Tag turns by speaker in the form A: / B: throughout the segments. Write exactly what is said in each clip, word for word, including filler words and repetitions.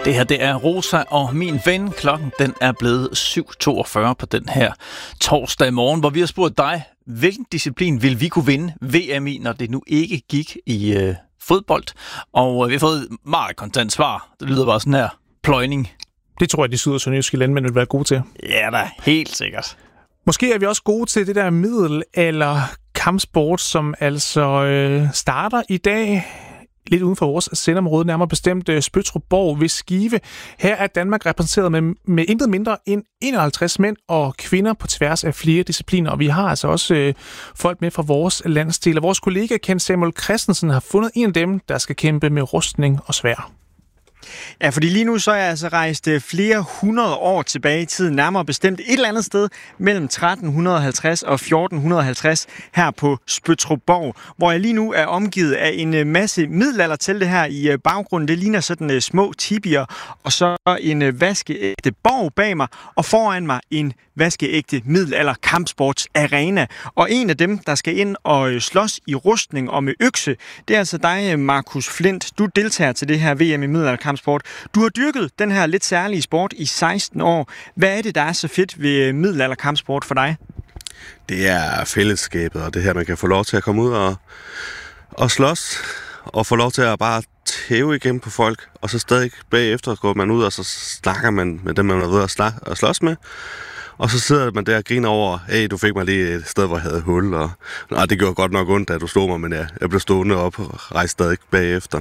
A: Det her, det er Rosa og min ven. Klokken den er blevet syv toogfyrre på den her torsdag morgen, hvor vi har spurgt dig, hvilken disciplin vil vi kunne vinde V M i, når det nu ikke gik i øh, fodbold. Og øh, vi har fået et meget kontant svar. Det lyder bare sådan her. Pløjning.
B: Det tror jeg, de syd- og sønderjyske landmænd vil være gode til.
A: Ja da, helt sikkert.
B: Måske er vi også gode til det der middel- eller kampsport, som altså øh, starter i dag lidt uden for vores sendområde, nærmere bestemt uh, Spøttrup ved Skive. Her er Danmark repræsenteret med, med intet mindre end enoghalvtreds mænd og kvinder på tværs af flere discipliner. Og vi har altså også uh, folk med fra vores landsdel. Og vores kollega Ken Samuel Christensen har fundet en af dem, der skal kæmpe med rustning og sværd.
C: Ja, fordi lige nu så er jeg altså rejst flere hundrede år tilbage i tiden, nærmere bestemt et eller andet sted mellem tretten halvtreds og fjorten halvtreds her på Spøttrupborg, hvor jeg lige nu er omgivet af en masse middelaldertelte her i baggrunden. Det ligner sådan små tibier, og så en vaskeægte borg bag mig, og foran mig en vaskeægte middelalder kampsportsarena. Og en af dem, der skal ind og slås i rustning og med økse, det er altså dig, Markus Flint. Du deltager til det her V M i middelalder kampsport. Du har dyrket den her lidt særlige sport i seksten år. Hvad er det, der er så fedt ved middelalder kampsport for dig?
D: Det er fællesskabet, og det her, man kan få lov til at komme ud og, og slås, og få lov til at bare tæve igen på folk, og så stadig bagefter går man ud, og så snakker man med dem, man er ved at, sla- at slås med. Og så sidder man der og griner over, hey, du fik mig lige et sted, hvor jeg havde hul, og nej, det gjorde godt nok ondt, da du slog mig, men jeg, jeg blev stående op og rejste stadig bagefter.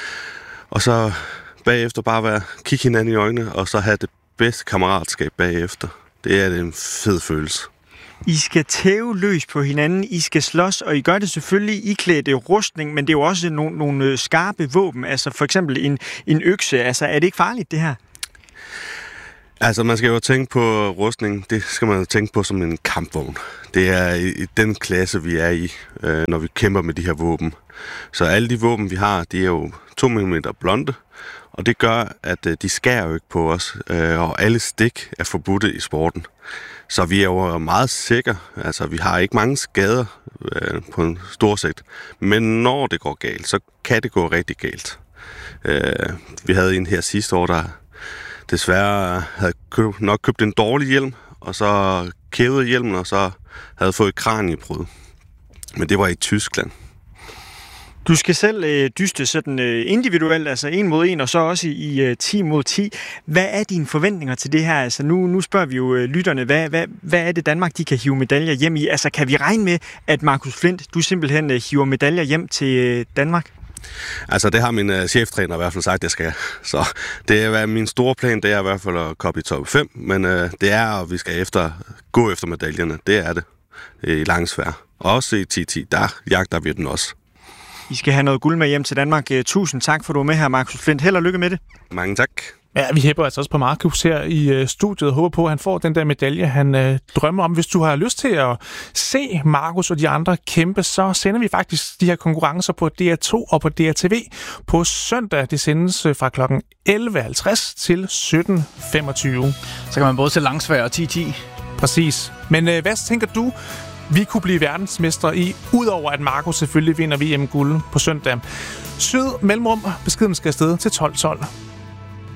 D: Og så bagefter bare være, kigge hinanden i øjnene, og så have det bedste kammeratskab bagefter. Det er en fed følelse.
C: I skal tæve løs på hinanden, I skal slås, og I gør det selvfølgelig iklædt rustning, men det er jo også nogle, nogle skarpe våben, altså for eksempel en, en økse. Altså, er det ikke farligt, det her?
D: Altså, man skal jo tænke på rustning, det skal man tænke på som en kampvogn. Det er i, i den klasse, vi er i, øh, når vi kæmper med de her våben. Så alle de våben, vi har, de er jo to millimeter blonde, og det gør, at øh, de skærer jo ikke på os, øh, og alle stik er forbudte i sporten. Så vi er jo meget sikre, altså vi har ikke mange skader øh, på en stor sigt, men når det går galt, så kan det gå rigtig galt. Øh, vi havde en her sidste år, der desværre havde køb, nok købt en dårlig hjelm, og så kævede hjelmen, og så havde fået kraniebrud. Men det var i Tyskland.
C: Du skal selv øh, dyste sådan øh, individuelt, altså en mod en, og så også i øh, ti mod ti. Hvad er dine forventninger til det her? Altså nu, nu spørger vi jo øh, lytterne, hvad, hvad, hvad er det Danmark, de kan hive medaljer hjem i? Altså kan vi regne med, at Markus Flint, du simpelthen øh, hiver medaljer hjem til øh, Danmark?
D: Altså det har min uh, cheftræner i hvert fald sagt, jeg skal. Så det er min store plan, det er i hvert fald at komme i top fem, men uh, det er, at vi skal efter, gå efter medaljerne. Det er det i langsvær. Også i ti ti, der jagter vi den også.
C: I skal have noget guld med hjem til Danmark. Tusind tak, for du er med her, Markus Flint. Held og lykke med det.
D: Mange tak.
B: Ja, vi hæpper altså også på Markus her i uh, studiet og håber på, at han får den der medalje, han uh, drømmer om. Hvis du har lyst til at se Markus og de andre kæmpe, så sender vi faktisk de her konkurrencer på D R to og på D R T V på søndag. Det sendes uh, fra klokken elleve halvtreds til sytten femogtyve.
A: Så kan man både se langsvær og ti ti.
B: Præcis. Men uh, hvad tænker du, vi kunne blive verdensmester i, udover at Markus selvfølgelig vinder V M-guld på søndag? Syd mellemrum, beskeden skal afsted til tolv tolv.